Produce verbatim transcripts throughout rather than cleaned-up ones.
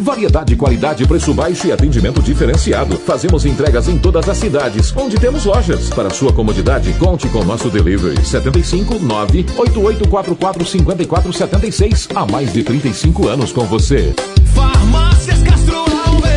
Variedade, qualidade, preço baixo e atendimento diferenciado. Fazemos entregas em todas as cidades, onde temos lojas. Para sua comodidade, conte com nosso delivery. setenta e cinco, nove, oito oito quatro quatro, cinco quatro sete seis. Há mais de trinta e cinco anos com você. Farmácias Castro Alves.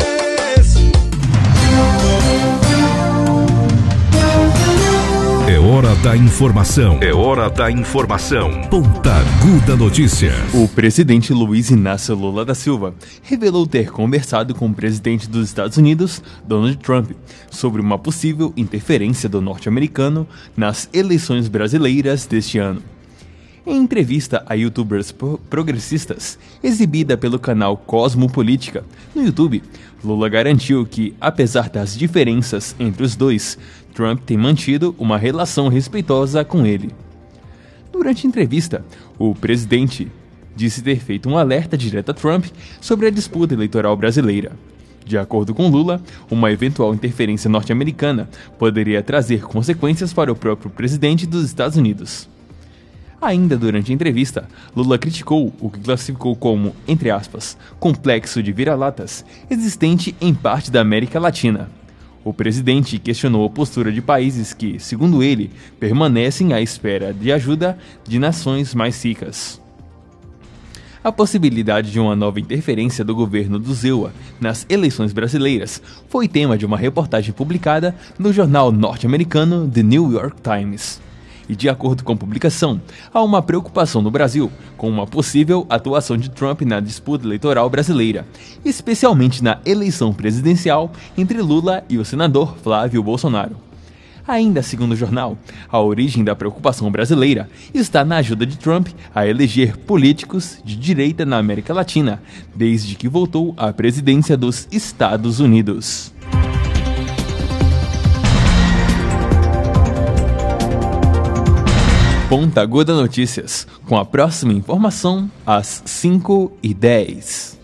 É hora da informação. É hora da informação. Pontaguda Notícias. O presidente Luiz Inácio Lula da Silva revelou ter conversado com o presidente dos Estados Unidos, Donald Trump, sobre uma possível interferência do norte-americano nas eleições brasileiras deste ano. Em entrevista a youtubers progressistas, exibida pelo canal Cosmopolítica no YouTube, Lula garantiu que, apesar das diferenças entre os dois, Trump tem mantido uma relação respeitosa com ele. Durante a entrevista, o presidente disse ter feito um alerta direto a Trump sobre a disputa eleitoral brasileira. De acordo com Lula, uma eventual interferência norte-americana poderia trazer consequências para o próprio presidente dos Estados Unidos. Ainda durante a entrevista, Lula criticou o que classificou como, entre aspas, complexo de vira-latas existente em parte da América Latina. O presidente questionou a postura de países que, segundo ele, permanecem à espera de ajuda de nações mais ricas. A possibilidade de uma nova interferência do governo do Zewa nas eleições brasileiras foi tema de uma reportagem publicada no jornal norte-americano The New York Times. E de acordo com a publicação, há uma preocupação no Brasil com uma possível atuação de Trump na disputa eleitoral brasileira, especialmente na eleição presidencial entre Lula e o senador Flávio Bolsonaro. Ainda segundo o jornal, a origem da preocupação brasileira está na ajuda de Trump a eleger políticos de direita na América Latina, desde que voltou à presidência dos Estados Unidos. Pontaguda Notícias, com a próxima informação às cinco e dez.